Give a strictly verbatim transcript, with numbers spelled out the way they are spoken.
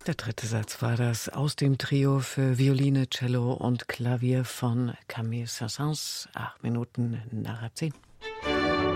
Der dritte Satz war das aus dem Trio für Violine, Cello und Klavier von Camille Saint-Saëns. Acht Minuten nach halb zehn.